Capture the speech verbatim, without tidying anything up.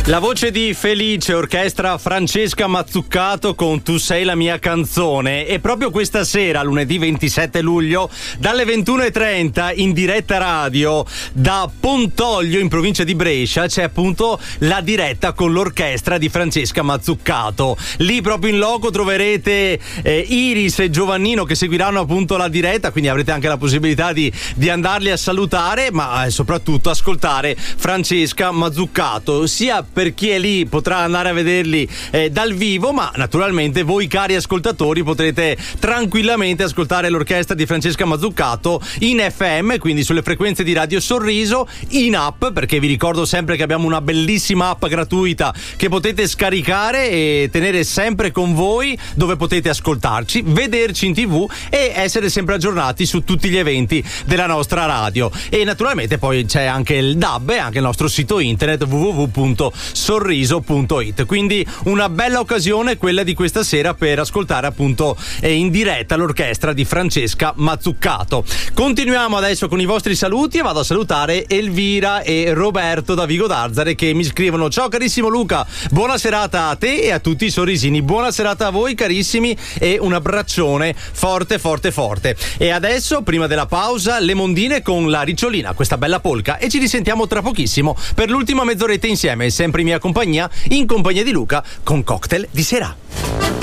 La voce di Felice, orchestra Francesca Mazzuccato con Tu sei la mia canzone. E proprio questa sera, lunedì ventisette luglio, dalle ventuno e trenta in diretta radio da Pontoglio in provincia di Brescia c'è appunto la diretta con l'orchestra di Francesca Mazzuccato. Lì proprio in loco troverete eh, Iris e Giovannino che seguiranno appunto la diretta, quindi avrete anche la possibilità di, di andarli a salutare, ma eh, soprattutto ascoltare Francesca Mazzuccato. Sia per chi è lì potrà andare a vederli eh, dal vivo, ma naturalmente voi cari ascoltatori potrete tranquillamente ascoltare l'orchestra di Francesca Mazzuccato in F M, quindi sulle frequenze di Radio Sorriso, in app, perché vi ricordo sempre che abbiamo una bellissima app gratuita che potete scaricare e tenere sempre con voi, dove potete ascoltarci, vederci in tv e essere sempre aggiornati su tutti gli eventi della nostra radio. E naturalmente poi c'è anche il D A B e anche il nostro sito internet w w w punto sorriso punto i t. Quindi una bella occasione quella di questa sera per ascoltare appunto eh, in diretta l'orchestra di Francesca Mazzuccato. Continuiamo adesso con i vostri saluti e vado a salutare Elvira e Roberto da Vigo d'Arzare che mi scrivono: ciao carissimo Luca, buona serata a te e a tutti i sorrisini. Buona serata a voi carissimi e un abbraccione forte forte forte. E adesso, prima della pausa, le mondine con la Ricciolina, questa bella polka, e ci risentiamo tra pochissimo per l'ultima mezz'oretta insieme, sempre in mia compagnia, in compagnia di Luca, con Cocktail di sera.